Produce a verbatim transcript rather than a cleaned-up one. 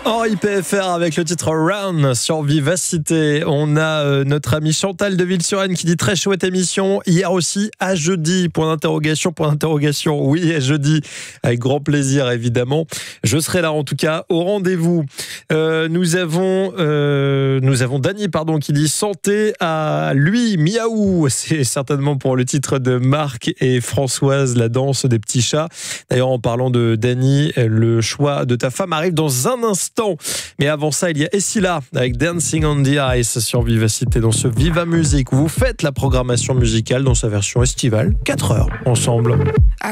Henri P F R avec le titre Round sur Vivacité. On a euh, notre amie Chantal de Ville-sur-Aisne qui dit très chouette émission. Hier aussi, à jeudi, point d'interrogation, point d'interrogation. Oui, à jeudi, avec grand plaisir évidemment. Je serai là en tout cas au rendez-vous. Euh, nous avons euh, nous avons Dany pardon qui dit santé à lui, miaou. C'est certainement pour le titre de Marc et Françoise, la danse des petits chats. D'ailleurs, en parlant de Dany, le choix de ta femme arrive dans un instant. Mais avant ça, il y a Essila avec Dancing on the Ice sur Vivacité dans ce Viva Musique où vous faites la programmation musicale dans sa version estivale. quatre heures ensemble.